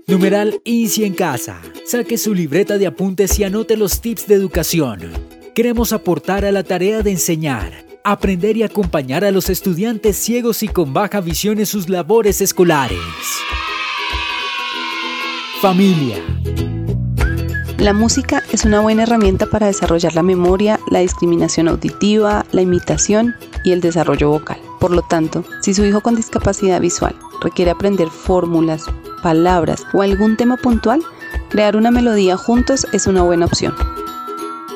Numeral Easy en casa. Saque su libreta de apuntes y anote los tips de educación. Queremos aportar a la tarea de enseñar, aprender y acompañar a los estudiantes ciegos y con baja visión en sus labores escolares. Familia. La música es una buena herramienta para desarrollar la memoria, la discriminación auditiva, la imitación y el desarrollo vocal. Por lo tanto, si su hijo con discapacidad visual requiere aprender fórmulas, palabras o algún tema puntual, crear una melodía juntos es una buena opción.